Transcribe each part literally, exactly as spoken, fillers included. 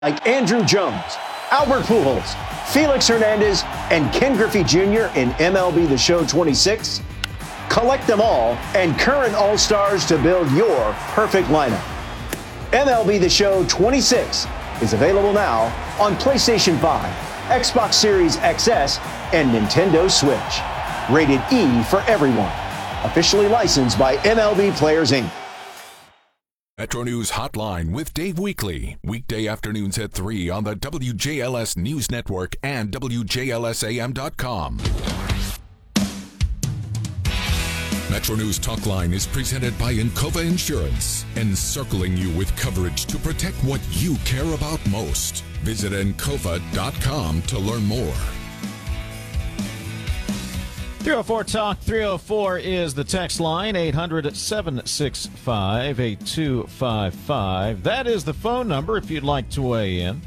like Andrew Jones, Albert Pujols, Felix Hernandez, and Ken Griffey Junior in M L B The Show twenty-six? Collect them all and current All-Stars to build your perfect lineup. M L B The Show twenty-six is available now on PlayStation five, Xbox Series X S, and Nintendo Switch. Rated E for everyone. Officially licensed by M L B Players, Incorporated. Metro News Hotline with Dave Weekly. Weekday afternoons at three on the W J L S News Network and W J L S A M dot com. Metro News Talkline is presented by Encova Insurance, encircling you with coverage to protect what you care about most. Visit encova dot com to learn more. three oh four Talk, three oh four is the text line, eight hundred, seven six five, eight two five five. That is the phone number if you'd like to weigh in.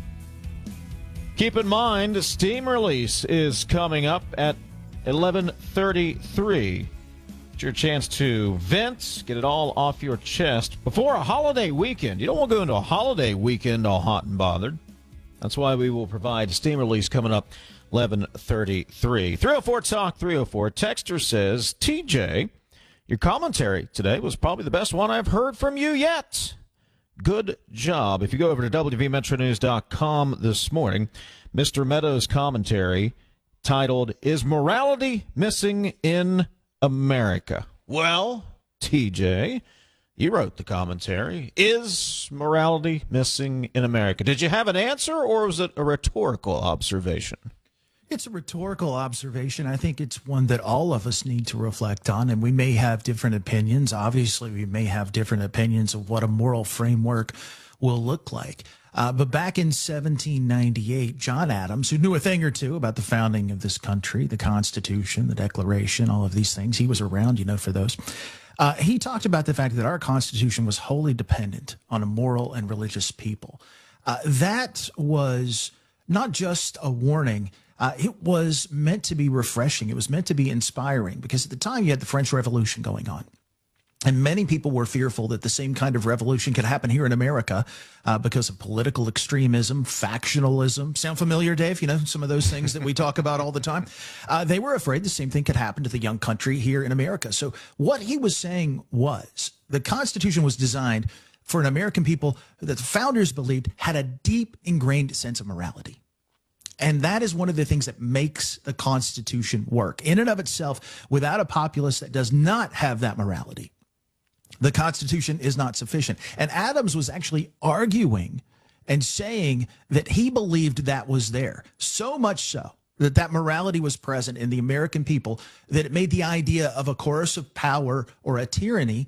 Keep in mind, the Steam release is coming up at eleven thirty-three. It's your chance to vent, get it all off your chest before a holiday weekend. You don't want to go into a holiday weekend all hot and bothered. That's why we will provide Steam release coming up eleven thirty-three. three oh four Talk, three oh four. Texter says, T J, your commentary today was probably the best one I've heard from you yet. Good job. If you go over to W V Metro News dot com this morning, Mister Meadows' commentary titled, Is Morality Missing in America? Well, T J, you wrote the commentary. Is morality missing in America? Did you have an answer, or was it a rhetorical observation? It's a rhetorical observation. I think it's one that all of us need to reflect on, and we may have different opinions. Obviously, we may have different opinions of what a moral framework will look like. Uh, but back in seventeen ninety-eight, John Adams, who knew a thing or two about the founding of this country, the Constitution, the Declaration, all of these things, he was around, you know, for those. Uh, he talked about the fact that our Constitution was wholly dependent on a moral and religious people. Uh, that was not just a warning. Uh, it was meant to be refreshing. It was meant to be inspiring, because at the time you had the French Revolution going on. And many people were fearful that the same kind of revolution could happen here in America uh, because of political extremism, factionalism. Sound familiar, Dave? You know, some of those things that we talk about all the time. Uh, they were afraid the same thing could happen to the young country here in America. So what he was saying was the Constitution was designed for an American people that the founders believed had a deep ingrained sense of morality. And that is one of the things that makes the Constitution work. In and of itself, without a populace that does not have that morality, the Constitution is not sufficient. And Adams was actually arguing and saying that he believed that was there, so much so that that morality was present in the American people that it made the idea of a coercive power or a tyranny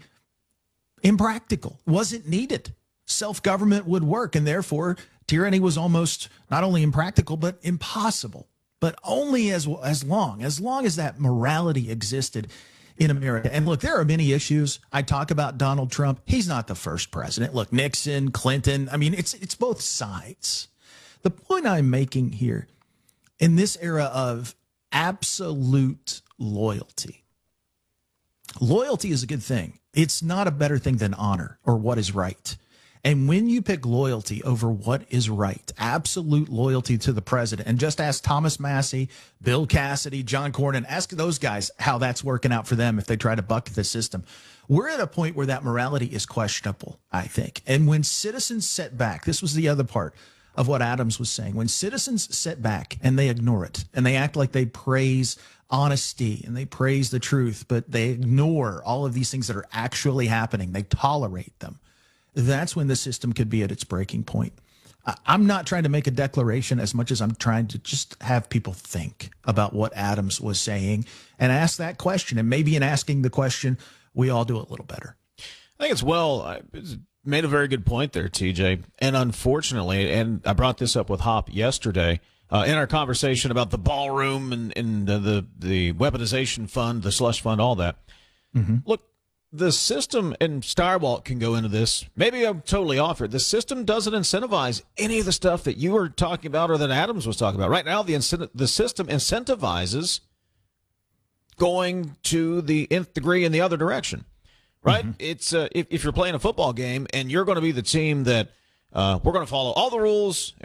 impractical, wasn't needed. Self-government would work, and therefore tyranny was almost not only impractical, but impossible. But only as, as long, as long as that morality existed in America. And look, there are many issues. I talk about Donald Trump. He's not the first president. Look, Nixon, Clinton. I mean, it's it's both sides. The point I'm making here, in this era of absolute loyalty, loyalty is a good thing. It's not a better thing than honor or what is right. And when you pick loyalty over what is right, absolute loyalty to the president, and just ask Thomas Massey, Bill Cassidy, John Cornyn, ask those guys how that's working out for them if they try to buck the system. We're at a point where that morality is questionable, I think. And when citizens set back, this was the other part of what Adams was saying, when citizens set back and they ignore it and they act like they praise honesty and they praise the truth, but they ignore all of these things that are actually happening, they tolerate them, that's when the system could be at its breaking point. I'm not trying to make a declaration as much as I'm trying to just have people think about what Adams was saying and ask that question. And maybe in asking the question, we all do it a little better. I think it's well, I made a very good point there, T J. And unfortunately, and I brought this up with Hop yesterday uh, in our conversation about the ballroom and, and the, the, the weaponization fund, the slush fund, all that. Mm-hmm. Look, the system, and Starwalt can go into this, maybe I'm totally off it. The system doesn't incentivize any of the stuff that you were talking about or that Adams was talking about. Right now, the incent- the system incentivizes going to the nth degree in the other direction, right? Mm-hmm. It's uh, if, if you're playing a football game and you're going to be the team that Uh, we're going to follow all the rules.